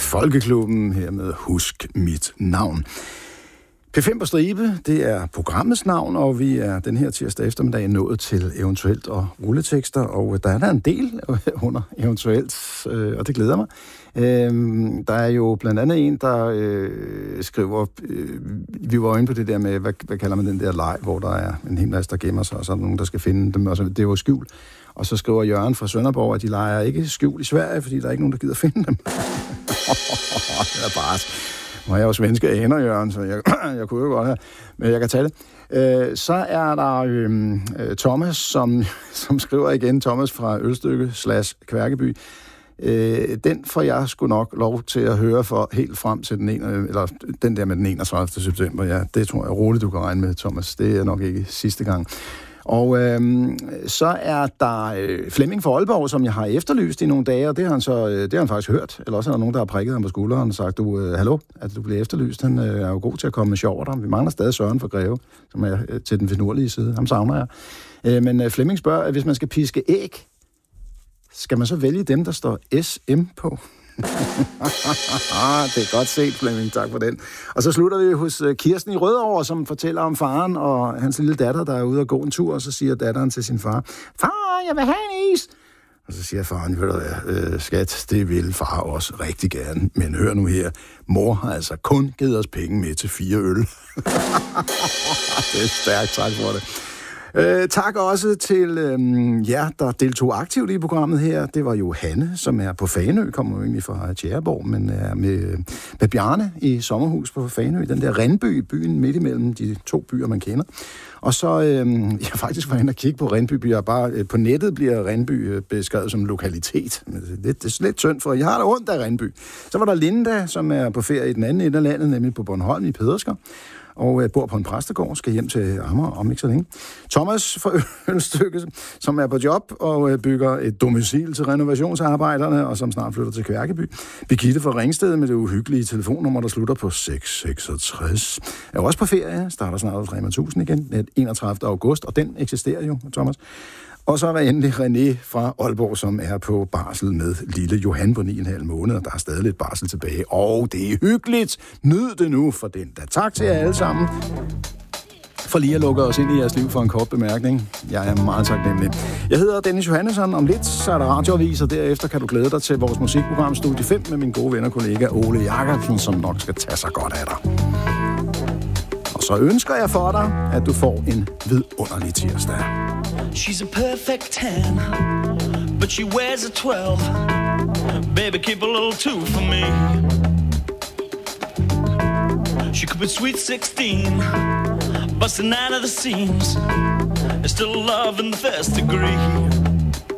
Folkeklubben her med Husk mit navn. P5 på stribe, det er programmets navn, og vi er den her tirsdag eftermiddag nået til eventuelt og rulletekster, og der er der en del under eventuelt, og det glæder mig. Der er jo blandt andet en, der skriver, vi var inde på det der med, hvad kalder man den der leg, hvor der er en hel masse, der gemmer sig, og så er der nogen, der skal finde dem, og så, det er jo skjul. Og så skriver Jørgen fra Sønderborg, at de leger ikke skjul i Sverige, fordi der er ikke nogen, der gider finde dem. Det er bare... Nu er jeg jo svenske aner, Jørgen, så jeg kunne jo godt have, men jeg kan tage det. Så er der Thomas, som skriver igen, Thomas fra Ølstykke/Kværkeby. Den får jeg sgu nok lov til at høre for helt frem til den der med den 31. september. Ja, det tror jeg roligt, du kan regne med, Thomas. Det er nok ikke sidste gang. Og så er der Flemming fra Aalborg, som jeg har efterlyst i nogle dage, og det har han faktisk hørt. Eller også er der nogen, der har prikket ham på skulderen og sagt, hallo, at du bliver efterlyst. Han er jo god til at komme med sjov der. Vi mangler stadig Søren fra Greve, som er til den finurlige side. Ham savner jeg. Men Flemming spørger, at hvis man skal piske æg, skal man så vælge dem, der står SM på? Det er godt set, Flemming. Tak for den. Og så slutter vi hos Kirsten i Rødovre, som fortæller om faren og hans lille datter, der er ude og gå en tur, og så siger datteren til sin far, far, jeg vil have en is. Og så siger faren, ved du hvad, skat, det vil far også rigtig gerne. Men hør nu her, mor har altså kun givet os penge med til 4 øl. Det er stærkt, tak for det. Tak også til jer, der deltog aktivt i programmet her. Det var jo Hanne, som er på Fanø, kommer jo egentlig fra Tjæreborg, men er med Bjarne i sommerhus på Fanø, den der Rindby, byen midt imellem de 2 byer, man kender. Og så, jeg faktisk var inde og kigge på Rindby, på nettet bliver Rindby beskrevet som lokalitet. Det er lidt synd, for jeg har da ondt af Rindby. Så var der Linda, som er på ferie i den anden ende af landet, nemlig på Bornholm i Pedersker, og bor på en præstegård, skal hjem til Amager om ikke så længe. Thomas fra Ølstykke, som er på job og bygger et domicil til renovationsarbejderne, og som snart flytter til Kværkeby. Birgitte fra Ringsted med det uhyggelige telefonnummer, der slutter på 666. Er også på ferie, starter snart Rema 1000 igen, den 31. august, og den eksisterer jo, Thomas. Og så er der endelig René fra Aalborg, som er på barsel med lille Johan på 9,5 måneder. Der er stadig lidt barsel tilbage. Og det er hyggeligt. Nyd det nu for den der. Tak til jer alle sammen for lige at lukke os ind i jeres liv for en kort bemærkning. Jeg er meget taknemmelig. Jeg hedder Dennis Johannesson. Om lidt så er der radioavis, og derefter kan du glæde dig til vores musikprogram Studie 5 med min gode ven og kollega Ole Jacobsen, som nok skal tage sig godt af dig. Og så ønsker jeg for dig, at du får en vidunderlig tirsdag. She's a perfect 10, but she wears a 12. Baby, keep a little 2 for me. She could be sweet 16, busting out of the seams. There's still love in the first degree.